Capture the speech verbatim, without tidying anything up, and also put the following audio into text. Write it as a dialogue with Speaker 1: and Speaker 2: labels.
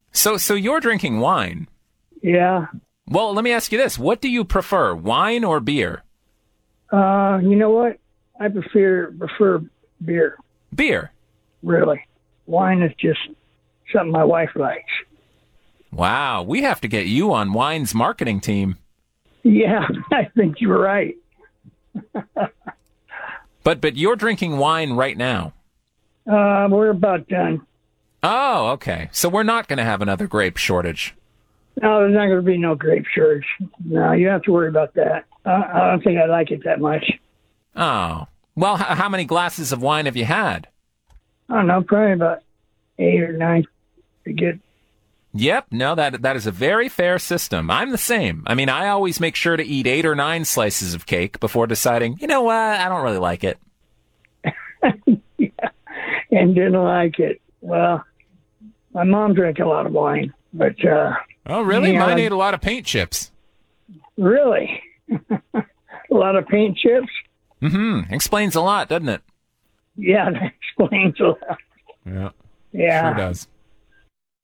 Speaker 1: So, so you're drinking wine.
Speaker 2: Yeah.
Speaker 1: Well, let me ask you this. What do you prefer, wine or beer?
Speaker 2: Uh, you know what? I prefer prefer beer.
Speaker 1: Beer.
Speaker 2: Really. Wine is just something my wife likes.
Speaker 1: Wow. We have to get you on wine's marketing team.
Speaker 2: Yeah, I think you're right.
Speaker 1: But but you're drinking wine right now.
Speaker 2: Uh, we're about done.
Speaker 1: Oh, okay. So we're not going to have another grape shortage.
Speaker 2: No, there's not going to be no grape shortage. No, you don't have to worry about that. Uh, I don't think I like it that much.
Speaker 1: Oh. Well, h- how many glasses of wine have you had?
Speaker 2: I don't know, probably about eight or nine to get.
Speaker 1: Yep. No, that that is a very fair system. I'm the same. I mean, I always make sure to eat eight or nine slices of cake before deciding, you know what, I don't really like it.
Speaker 2: Yeah, and didn't like it. Well, my mom drank a lot of wine, but uh,
Speaker 3: Oh, really?
Speaker 2: yeah,
Speaker 3: Mine
Speaker 2: like-
Speaker 3: ate a lot of paint chips.
Speaker 2: really, a lot of paint chips.
Speaker 1: Mm-hmm. Explains a lot, doesn't it?
Speaker 2: Yeah, that explains a lot.
Speaker 3: Yeah,
Speaker 2: Yeah.
Speaker 3: sure does.